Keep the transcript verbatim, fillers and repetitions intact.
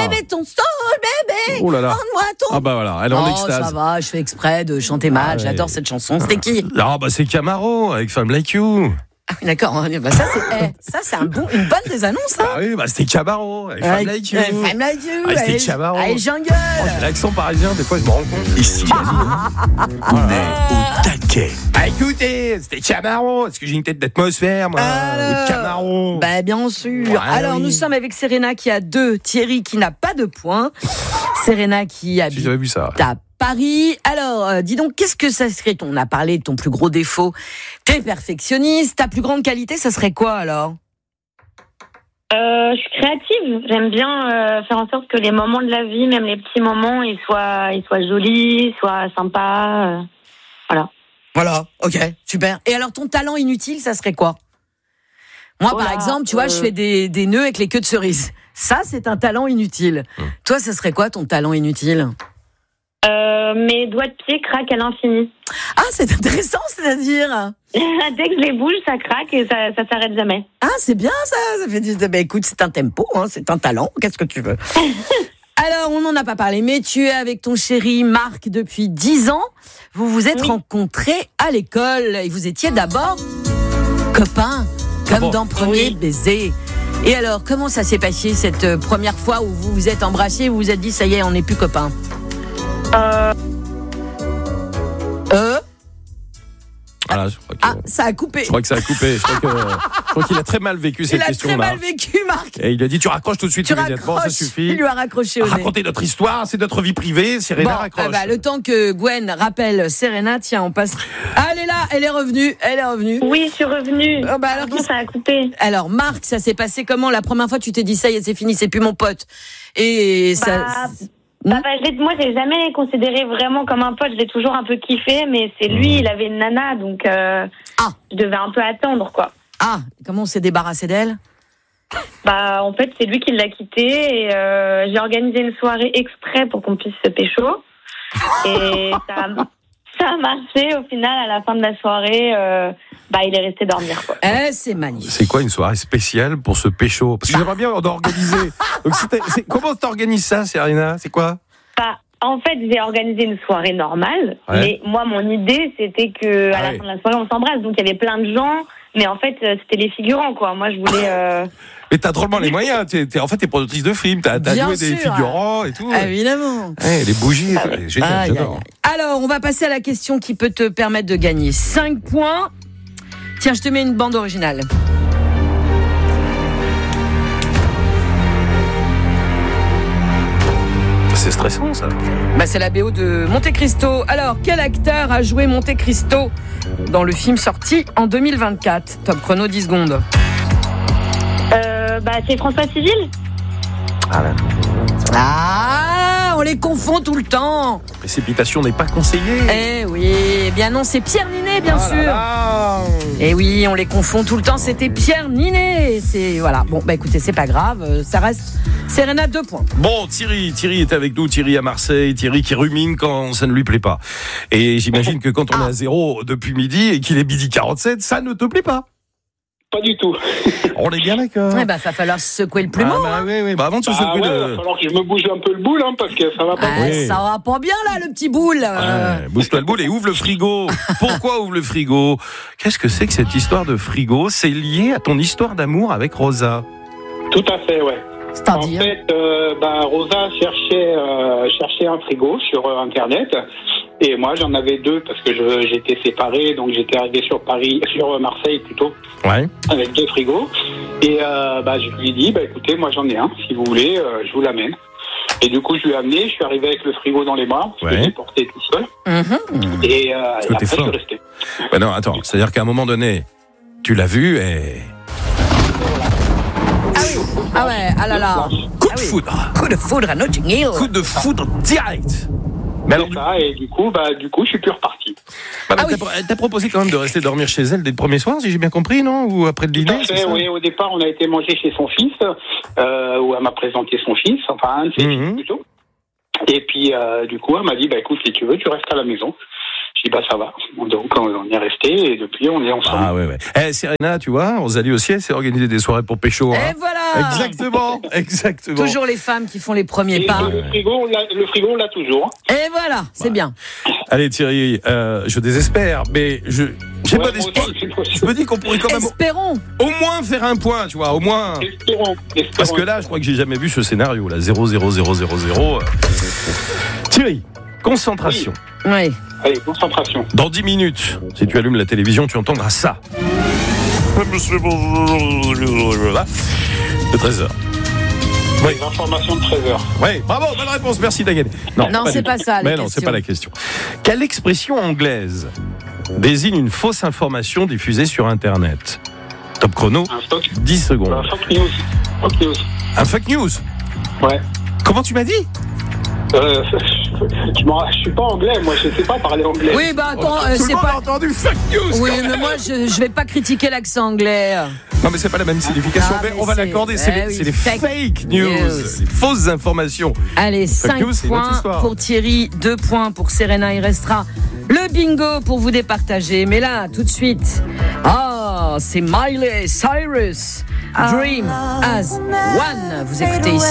bébé, ton soul, bébé. Oh là là. Rends-moi ton. Ah bah voilà, elle est en Oh, extase. ça va, je fais exprès de chanter mal. Ah ouais. J'adore cette chanson. C'était qui? Ah bah c'est Camaro avec Femme Like You. Ah oui, d'accord. Bah, ça, c'est, eh, ça, c'est un bon, une bonne des annonces, hein. Ah oui, bah c'était Camaro avec Femme Like You. euh, Femme Like You. Ah, c'était allez, Camaro. allez, jungle. Oh, j'ai l'accent parisien, des fois je me rends compte. Ici, on est au taquet. Ah écoutez, c'était Camaro. Est-ce que j'ai une tête d'atmosphère, moi? Alors, Camaro. Bah, bien sûr. Ouais, Alors, oui. nous sommes avec Serena qui a deux, Thierry qui n'a pas de points. Serena qui Si habite j'avais vu ça. à Paris. Alors, euh, dis donc, qu'est-ce que ça serait? On a parlé de ton plus gros défaut. T'es perfectionniste. Ta plus grande qualité, ça serait quoi alors? Euh, je suis créative. J'aime bien euh, faire en sorte que les moments de la vie, même les petits moments, ils soient, ils soient jolis, soient sympas. Euh, voilà. Voilà, ok, super. Et alors, ton talent inutile, ça serait quoi? Moi, Oh par là, exemple, tu vois, euh... je fais des, des nœuds avec les queues de cerise. Ça, c'est un talent inutile. Mmh. Toi, ça serait quoi ton talent inutile? Euh, mes doigts de pied craquent à l'infini. Ah, c'est intéressant, c'est-à-dire? Dès que je les bouge, ça craque et ça, ça s'arrête jamais. Ah, c'est bien ça. Ça fait du... Ben, écoute, c'est un tempo, hein, c'est un talent. Qu'est-ce que tu veux? Alors, on n'en a pas parlé, mais tu es avec ton chéri Marc depuis dix ans. Vous vous êtes Oui. rencontrés à l'école et vous étiez d'abord copains, comme Ah bon? dans Premier Oui. baiser. Et alors, comment ça s'est passé cette euh, première fois où vous vous êtes embrassés, vous vous êtes dit, ça y est, on n'est plus copains? Euh, Euh Voilà, je crois que, Ah, ça a coupé. je crois que ça a coupé. Je crois, que, je crois qu'il a très mal vécu cette Il a question, très mal Marc. vécu, Marc. Et il a dit, tu raccroches tout de suite Tu immédiatement, ça raccroches. suffit. Il lui a raccroché au nez. Raconter notre histoire, c'est notre vie privée. Serena Bon, raccroche. ah bah, le temps que Gwen rappelle Serena, tiens, on passe. Ah, elle est là, elle est revenue, elle est revenue. oui, je suis revenue. Oh, bah alors, Pardon, qu'est-ce- ça a coupé. Alors, Marc, ça s'est passé comment? La première fois, tu t'es dit, ça y est, c'est fini, c'est plus mon pote. Et ça. Bah, Hmm bah, bah, je l'ai- moi, je l'ai jamais considéré vraiment comme un pote. Je l'ai toujours un peu kiffé, mais c'est lui, il avait une nana, donc euh, Ah. je devais un peu attendre, quoi. Ah, comment on s'est débarrassé d'elle? Bah, en fait, c'est lui qui l'a quitté et euh, j'ai organisé une soirée exprès pour qu'on puisse se pécho. Et ça, a, ça a marché. Au final, à la fin de la soirée, euh, bah, il est resté dormir, quoi. Eh, c'est magnifique. C'est quoi une soirée spéciale pour ce pécho? Parce que j'aimerais bien organiser. Donc, c'était- c'est- comment t'organises ça, Serena? C'est quoi? Bah, en fait, j'ai organisé une soirée normale, Ouais. mais moi, mon idée, c'était que à Ah la oui. fin de la soirée, on s'embrasse. Donc, il y avait plein de gens, mais en fait, euh, c'était les figurants, quoi. Moi, je voulais. Euh... Mais t'as drôlement les moyens. T'es, t'es- en fait, t'es productrice de films. T'as, t'as Bien joué des sûr. figurants et tout. Évidemment. Ouais, les bougies. Ah ouais, oui. génial, Aïe, j'adore. aïe, aïe. Alors, on va passer à la question qui peut te permettre de gagner cinq points. Tiens, je te mets une bande originale. C'est stressant, ça. Bah, c'est la B O de Monte Cristo. Alors, quel acteur a joué Monte Cristo dans le film sorti en deux mille vingt-quatre? Top chrono, dix secondes. Euh, bah, c'est François Civil. Ah, là. Ah, on les confond tout le temps. Précipitation n'est pas conseillée. Eh oui, eh bien non, c'est Pierre Ninet, bien Ah là sûr. là. Et oui, on les confond tout le temps, c'était Pierre Ninet. C'est, voilà, bon, bah écoutez, c'est pas grave, euh, ça reste Serena, deux points. Bon, Thierry, Thierry est avec nous, Thierry à Marseille, Thierry qui rumine quand ça ne lui plaît pas. Et j'imagine que quand on est à zéro depuis midi et qu'il est midi quarante-sept, ça ne te plaît pas. Pas du tout. On est bien d'accord. Eh ben, ça va falloir se secouer le plumeau. Ah, bah, hein. oui, oui. Bah, avant de se Ah secouer ouais, le... va falloir que je me bouge un peu le boule, hein, parce que ça va pas. Ah, Oui. ça va pas bien là, le petit boule. euh. Ouais, bouge-toi le boule et ouvre le frigo. Pourquoi ouvre le frigo? Qu'est-ce que c'est que cette histoire de frigo? C'est lié à ton histoire d'amour avec Rosa. Tout à fait, ouais. En C'est-à-dire fait, euh, bah, Rosa cherchait, euh, cherchait un frigo sur euh, Internet. Et moi, j'en avais deux parce que je, j'étais séparé. Donc, j'étais arrivé sur Paris, sur euh, Marseille plutôt, Ouais. avec deux frigos. Et euh, bah, je lui ai dit, bah, écoutez, moi, j'en ai un. Si vous voulez, euh, je vous l'amène. Et du coup, je lui ai amené. Je suis arrivé avec le frigo dans les bras. Parce Ouais. que j'ai porté tout seul. Mhm. Et, euh, Parce et que après, t'es je suis fort. resté. Bah non, attends. C'est-à-dire qu'à un moment donné, tu l'as vu et... Ah oui, ah ouais, ah là là. Coup Ah de oui. foudre. Coup de foudre à Notting Hill. Coup de foudre direct. Mais alors, C'est ça. Et du coup, bah, du coup, je suis plus reparti. bah, Ah t'as, oui. elle t'a proposé quand même de rester dormir chez elle dès le premier soir, si j'ai bien compris, non? Ou après le Tout dîner, à c'est fait, ça? oui. Au départ, on a été manger chez son fils, euh, où elle m'a présenté son fils, enfin un de ses Mhm. fils plutôt. Et puis, euh, du coup, elle m'a dit, bah écoute, si tu veux, tu restes à la maison. puis bah ça va. Donc on est resté et depuis on est ensemble. Ah ouais ouais. Eh Serena, tu vois, Rosalie aussi, elle s'est organisée des soirées pour pécho. Hein. Et voilà. Exactement, exactement. Toujours les femmes qui font les premiers Et pas. le frigo, on l'a, le frigo, on l'a toujours. Et voilà, c'est bien. Allez Thierry, euh, je désespère, mais je j'ai Ouais, pas moi d'espoir. aussi, c'est possible. Je me dis qu'on pourrait quand même Espérons. au moins faire un point, tu vois, au moins. Espérons, espérons. Parce que là, je crois que j'ai jamais vu ce scénario là, zéro zéro zéro zéro zéro. Thierry, concentration. Oui. Allez, concentration. Dans dix minutes, si tu allumes la télévision, tu entendras ça. De treize heures. Oui. Les informations de treize heures. Oui, bravo, bonne réponse, merci Daguen. Non, pas c'est du pas tout. ça, la Mais non, question. c'est pas la question. Quelle expression anglaise désigne une fausse information diffusée sur Internet? Top chrono, Un stock. dix secondes. Un fake news. Fake news. Un fake news? Ouais. Comment tu m'as dit? Euh, je, m'en- je suis pas anglais, moi je sais pas parler anglais. Oui, bah attends, euh, Tout c'est le monde a pas. entendu fake news. Oui, quand mais même. moi, je, je vais pas critiquer l'accent anglais. Non, mais c'est pas la même signification. Ah, mais mais on va c'est- l'accorder. C'est eh les, oui, c'est les fake fake, news, news. les fausses informations. Allez, cinq news, c'est une autre points histoire. pour Thierry, deux points pour Serena. Il restera le bingo pour vous départager. Mais là, tout de suite, ah, c'est Miley Cyrus. Dream as one. Vous écoutez ici